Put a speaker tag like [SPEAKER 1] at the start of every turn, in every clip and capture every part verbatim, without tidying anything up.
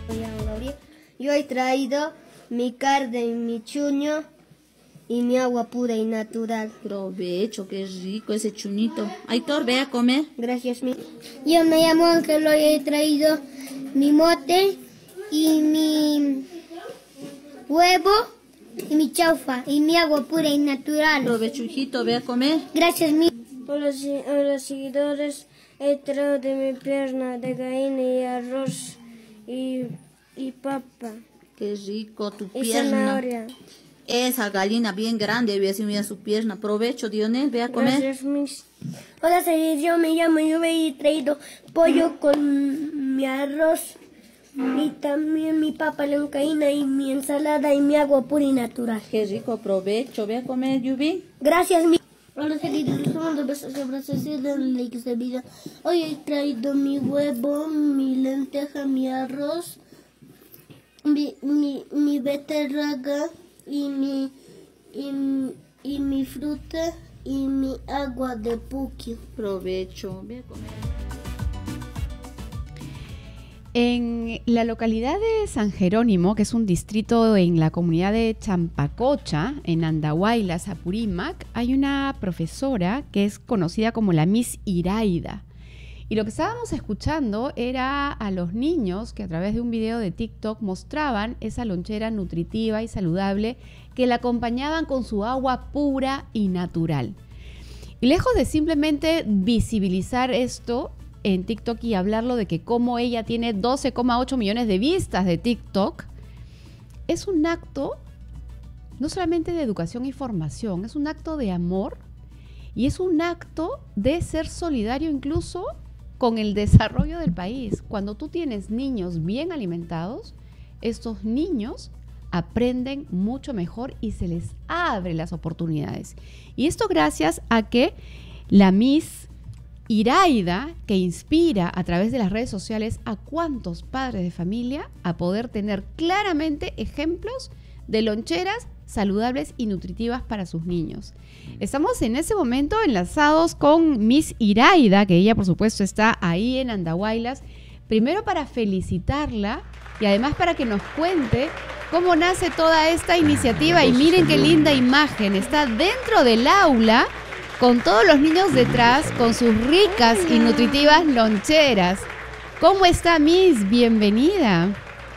[SPEAKER 1] Yo he traído mi carne, mi chuño y mi agua pura y natural.
[SPEAKER 2] Provecho, qué rico ese chuñito. Aitor, ve a comer.
[SPEAKER 1] Gracias, mi. Yo me llamo Ángelo y he traído mi mote y mi huevo y mi chaufa y mi agua pura y natural.
[SPEAKER 2] Provecho, hijito, ve a comer.
[SPEAKER 1] Gracias, mi. Hola, hola seguidores, he traído de mi pierna de gallina y arroz y, y papa.
[SPEAKER 2] Qué rico tu
[SPEAKER 1] y
[SPEAKER 2] pierna.
[SPEAKER 1] Zanahoria.
[SPEAKER 2] Esa gallina bien grande, había sido mira su pierna. Provecho, Dionel, ve a comer.
[SPEAKER 1] Gracias, mis. Hola, yo me llamo, yo he traído pollo con mi arroz y también mi papa loncaína y mi ensalada y mi agua pura y natural.
[SPEAKER 2] Qué rico, provecho, ve a comer, Yubi.
[SPEAKER 1] Gracias, mi. Hola, seguidores, somos de besos y abrazos y de likes de vida. Hoy he traído mi huevo, mi lenteja, mi arroz, mi, mi, mi beterraga y mi, y, y mi fruta y mi agua de puquio.
[SPEAKER 2] Provecho, ve a comer.
[SPEAKER 3] En la localidad de San Jerónimo, que es un distrito en la comunidad de Champacocha, en Andahuaylas, Apurímac, hay una profesora que es conocida como la Miss Iraida. Y lo que estábamos escuchando era a los niños que a través de un video de TikTok mostraban esa lonchera nutritiva y saludable que la acompañaban con su agua pura y natural. Y lejos de simplemente visibilizar esto en TikTok y hablarlo de que como ella tiene doce coma ocho millones de vistas de TikTok, es un acto no solamente de educación y formación, es un acto de amor y es un acto de ser solidario incluso con el desarrollo del país. Cuando tú tienes niños bien alimentados, estos niños aprenden mucho mejor y se les abre las oportunidades. Y esto gracias a que la Miss Iraida, que inspira a través de las redes sociales a cuantos padres de familia a poder tener claramente ejemplos de loncheras saludables y nutritivas para sus niños. Estamos en ese momento enlazados con Miss Iraida, que ella por supuesto está ahí en Andahuaylas, primero para felicitarla y además para que nos cuente cómo nace toda esta iniciativa. Y miren qué linda imagen, está dentro del aula con todos los niños detrás, con sus ricas y nutritivas loncheras. ¿Cómo está, Miss? Bienvenida.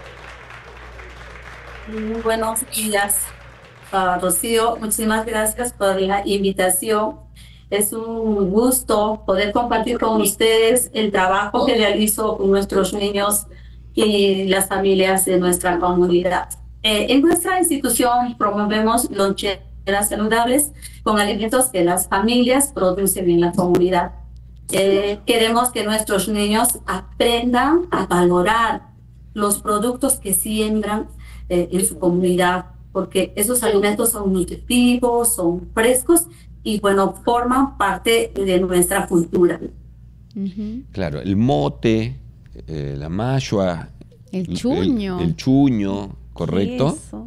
[SPEAKER 4] Muy buenos días, uh, Rocío. Muchísimas gracias por la invitación. Es un gusto poder compartir con ustedes el trabajo que realizo con nuestros niños y las familias de nuestra comunidad. Eh, en nuestra institución promovemos loncheras saludables con alimentos que las familias producen en la comunidad. Eh, queremos que nuestros niños aprendan a valorar los productos que siembran eh, en su comunidad, porque esos alimentos son nutritivos, son frescos y bueno, forman parte de nuestra cultura.
[SPEAKER 3] Uh-huh.
[SPEAKER 5] Claro, el mote, eh, la mashua,
[SPEAKER 3] el chuño,
[SPEAKER 5] el, el chuño, ¿correcto?
[SPEAKER 3] Eso.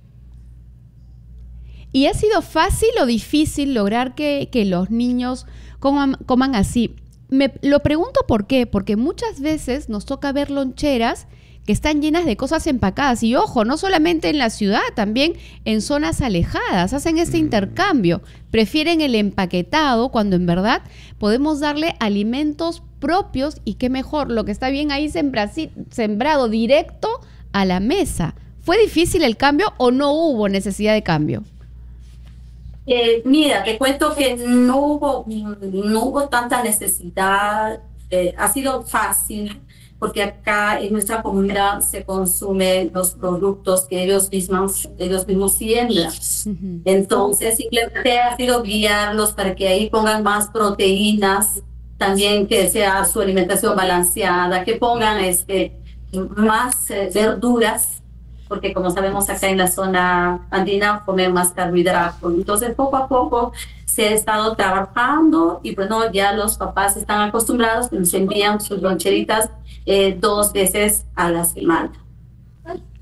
[SPEAKER 3] ¿Y ha sido fácil o difícil lograr que, que los niños coman, coman así? Me lo pregunto por qué, porque muchas veces nos toca ver loncheras que están llenas de cosas empacadas. Y ojo, no solamente en la ciudad, también en zonas alejadas, hacen este intercambio. Prefieren el empaquetado cuando en verdad podemos darle alimentos propios y qué mejor, lo que está bien ahí sembrado directo a la mesa. ¿Fue difícil el cambio o no hubo necesidad de cambio?
[SPEAKER 4] Eh, mira, te cuento que no hubo, no hubo tanta necesidad, eh, ha sido fácil, porque acá en nuestra comunidad se consumen los productos que ellos mismos, ellos mismos siembran. Uh-huh. Entonces, simplemente ha sido guiarlos para que ahí pongan más proteínas, también que sea su alimentación balanceada, que pongan este, más eh, verduras, porque como sabemos acá en la zona andina comen más carbohidratos. Entonces poco a poco se ha estado trabajando y bueno, ya los papás están acostumbrados, nos envían sus loncheritas eh, dos veces a la semana.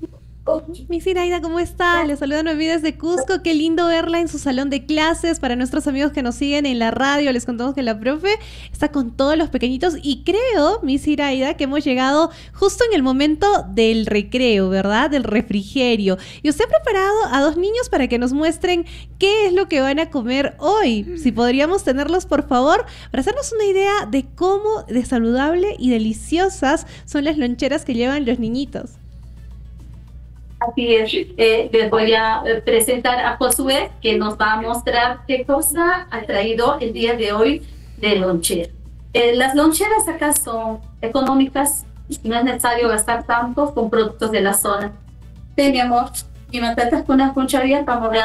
[SPEAKER 6] Miss Iraida, ¿cómo está? Le saluda Noemí desde Cusco. Qué lindo verla en su salón de clases. Para nuestros amigos que nos siguen en la radio, les contamos que la profe está con todos los pequeñitos y creo, Miss Iraida, que hemos llegado justo en el momento del recreo, ¿verdad? Del refrigerio. Y usted ha preparado a dos niños para que nos muestren qué es lo que van a comer hoy. Si podríamos tenerlos, por favor, para hacernos una idea de cómo de saludable y deliciosas son las loncheras que llevan los niñitos.
[SPEAKER 4] Así es, eh, les voy a eh, presentar a Josué, que nos va a mostrar qué cosa ha traído el día de hoy de lonchera. Eh, las loncheras acá son económicas, no es necesario gastar tanto con productos de la zona. Sí, mi amor, y me tratas con una cucharilla para mover.